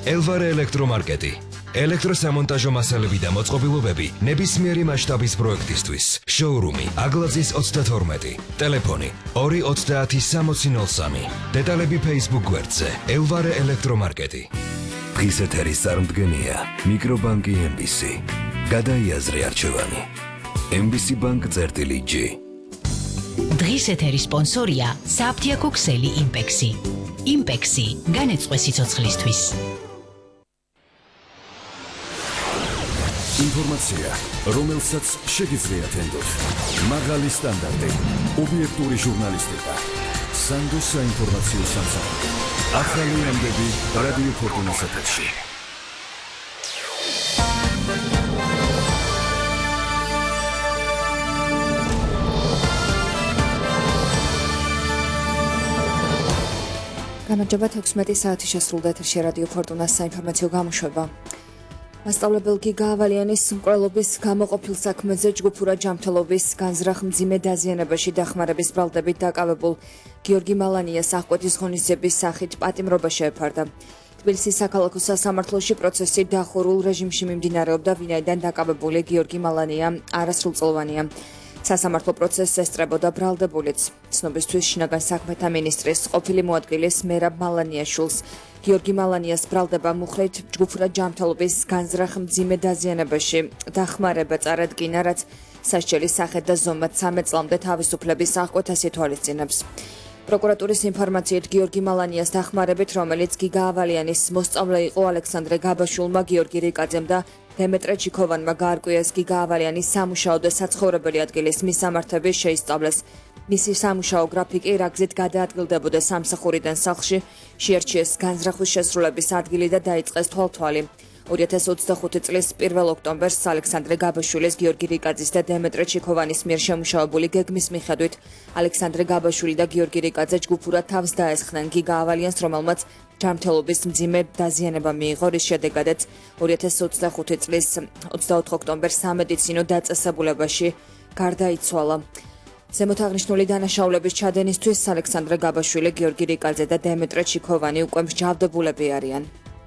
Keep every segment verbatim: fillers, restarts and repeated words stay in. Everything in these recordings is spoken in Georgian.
ელვარე ელექტრომარკეტი. ელექტროსამონტაჟო მასალები და მოწყობილობები ნებისმიერი მასშტაბის პროექტისთვის. შოურუმი აგლაძის ოცდათორმეტი. ტელეფონი ორი ოცდაათი სამოცი ნოლ სამი. დეტალები Facebook გვერდზე ელვარე ელექტრომარკეტი. დღის ეთერის წარმდგენია მიკრობანკი ემ ბი სი. გადაიაზრე არჩევანი. ემ ბი სი ბანკ წერტილი ჯი. დღის ეთერის სპონსორია საფთიაქო ქსელი იმპექსი. იმპექსი განეწყვე სიცოცხლისთვის. ინფორმაცია, რომელსაც შეგიძლიათ ენდოთ. მაღალი სტანდარტი, ობიექტური ჟურნალისტიკა. სანდო საინფორმაციო სამსახური. ახალი ამბები რადიო ფორტუნას ეთერში. გამარჯობა, თექვსმეტი საათი შესრულდა ეთერში რადიო ფორტუნას საინფორმაციო გამოშვება. მასწავლებელ გიგა ავალიანის მკვლელობის გამოყოფილ საქმეზე ჯგუფურა ჯანმრთელობის განზრახ მძიმე დაზიანებაში დახმარების ბრალდებით დაკავებულ გიორგი მალანიას აღკვეთის ღონისძიების სახით პატიმრობა შეეფარდა. თბილისის საქალაქო სასამართლოში პროცესი დახურულ რეჟიმში მიმდინარეობდა, ვინაიდან დაკავებული გიორგი მალანია არასრულწლოვანია. სასამართლო პროცესს ესწრებოდა ბრალდებულიც. ცნობისთვის შინაგან საქმეთა მინისტრის ყოფილი მოადგილის მერაბ მალანიაშვილს გიორგი მალანიას ბრალდება მუხრით ჯგუფურა ჯანმრთელობის განზრახ მძიმე დაზიანებაში დახმარება წარადგინა, რაც სასჯელის სახით და ზომად ცამეტ წლამდე თავისუფლების აღკვეთას ითვალისწინებს. პროკურატურის ინფორმაციით გიორგი მალანიას დახმარებით, რომელიც გიგა ავალიანის მოსწავლე იყო ალექსანდრე გაბაშვილმა, გიორგი რიკაძემ და დემეტრე ჩიქოვანმა გაარკვიეს გიგა ავალიანის სამუშაო და საცხოვრებელი ადგილის მისამართები შეისწავლეს. მისი სამუშაო გრაფიკი რაგზით გადაადგილდებოდა სამსახურიდან სახლში, შეარჩიეს განზრახვის შესრულების ადგილი და დაიწყეს თვალთვალი. ორი ათას ოცდახუთი წლის პირველ ოქტომბერს ალექსანდრე გაბაშვილის, გიორგი რიკაძის და დემეტრე ჩიქოვანის მიერ შემუშავებული გეგმის მიხედვით ალექსანდრე გაბაშვილი და გიორგი რიკაძე ჯგუფურად თავს დაესხნენ გიგა ავალიანს, რომელმაც ჯანმრთელობის მძიმე დაზიანება მიიღო, რის შედეგადაც ორი ათას ოცდახუთი წლის ოცდაოთხ ოქტომბერს სამედიცინო დაწესებულებაში გარდაიცვალა. ზემოთ აღნიშნული დანაშაულების ჩადენისთვის ალექსანდრე გაბაშვილი, გიორგი რიკაძე და დემეტრე ჩიქოვანი უკვე მსჯავრდებულები არიან.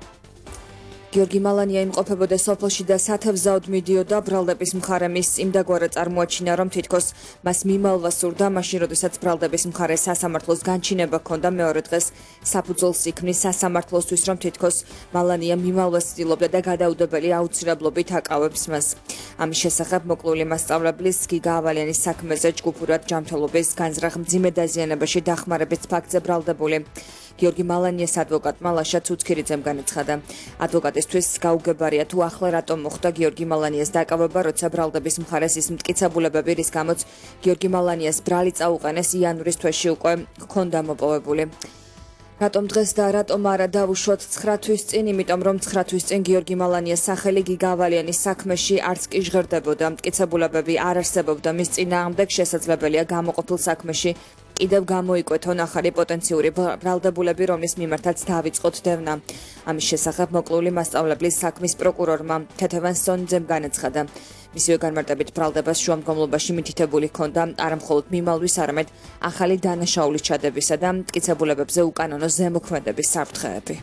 გიორგი მალანია იმყოფებოდა სოფელში და სათავზაოდ მიდიოდა. ბრალდების მხარე მის იმდაგვარად წარმოაჩინა, რომ თითქოს მას მიმალვა სურდა, მაშინ როდესაც ბრალდების მხარე სასამართლოს განჩინება ჰქონდა, მეორე დღეს საფუძველს იქმნის სასამართლოსთვის, რომ თითქოს მალანია მიმალვას ცდილობდა და გადაუდებელი აუცილებლობით აკავებს მას. ამის შესახებ მოკლული მასწავლებლის გიგა ავალიანის საქმეზე ჯგუფურად ჯანმრთელობის განზრახ მძიმე დაზიანებაში დახმარების ფაქტზე ბრალდებული გიორგი მალანიას ადვოკატმა ლაშა ცუცქირიძემ განაცხადა. ადვოკატისთვის გაუგებარია თუ ახლა რატომ მოხდა გიორგი მალანიას დაკავება, როცა ბრალდების მხარეს ის მტკიცებულებები, რის გამოც გიორგი მალანიას ბრალი წაუყენეს იანვრის თვეში უკვე ჰქონდა მოპოვებული. რატომ დღეს და რატომ არა დავუშვოთ ცხრა თვის წინ, იმიტომ რომ ცხრა თვის წინ გიორგი მალანიას სახელი გიგა ავალიანის საქმეში არც კი ჟღერდებოდა. მტკიცებულებები არ არსებობდა მის წინააღმდეგ, შესაძლებელია გამოყოფილ საქმეში კიდევ გამოიკვეთონ ახალი პოტენციური ბრალდებულები, რომლის მიმართაც დაავიწყოთ დევნა. ამის შესახებ მოკლული მასწავლებლის საქმის პროკურორმა თეთევან სონძემ განაცხადა. მისივე განმარტებით ბრალდებას შუამდგომლობაში მითითებული ჰქონდა არა მხოლოდ მიმალვის, არამედ ახალი დანაშაულის ჩადებისა და მტკიცებულებებზე უკანონო ზემოქმედების საფრთხეები.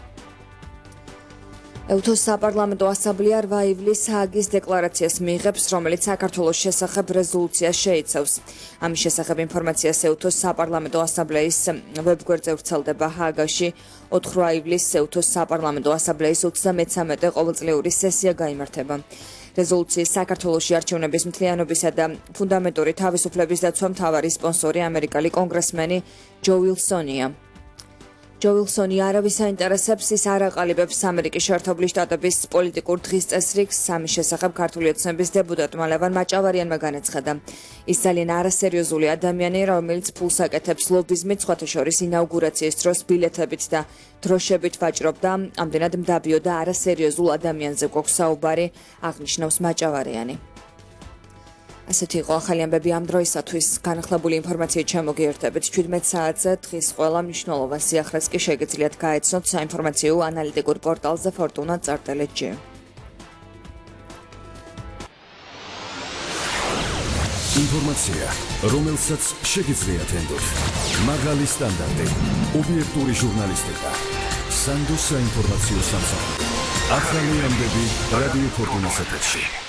ევთოს საპარლამენტო ასამბლეა რვა ივლისს ჰააგის დეკლარაციას მიიღებს, რომელიც საქართველოს შესახებ რეზოლუციას შეიცავს. ამის შესახებ ინფორმაციას ევთოს საპარლამენტო ასამბლეის ვებგვერდზე ვრცელდება. ჰააგაში ოთხ რვა ივლისს ევთოს საპარლამენტო ასამბლეის ოცდამეცამეტე ყოველწლიური სესია გაიმართება. რეზოლუციის საქართველოში არჩევნების მთლიანობისა და ფუნდამენტური თავისუფლების დაცვა მთავარი სპონსორი ამერიკელი კონგრესმენი ჯო ვილსონია. ჯო ვილსონი არავის აინტერესებს, ის არ აყალიბებს ამერიკის შეერთებული შტატების პოლიტიკურ დღის წესრიგს. ამის შესახებ ქართული ოცნების დეპუტატმა ლევან მაჭავარიანმა განაცხადა. ის ძალიან არასერიოზული ადამიანი, რომელიც ფულს აკეთებს ლობიზმით, სხვათა შორის ინაუგურაციის დროს ბილეთებით და დროშებით ვაჭრობდა. ამდენად მდაბიო და არასერიოზულ ადამიანზე გვაქვს საუბარი, აღნიშნავს მაჭავარიანი. ასეთი იყო ახალი ამბები ამ დროისათვის. განახლებული ინფორმაციით შემოგიერთებით ჩვიდმეტ საათზე. დღის ყველა მნიშვნელოვან სიახლეს კი შეგიძლიათ გაეცნოთ საინფორმაციო ანალიტიკურ პორტალზე ფორტუნა წერტილი ჯი. ინფორმაცია, რომელსაც შეგიძლიათ ენდოთ. მაღალი სტანდარტი, ობიექტური ჟურნალისტიკა. სანდო საინფორმაციო სამსახური. ახალი ამბები რადიო ფორტუნას ეთერში.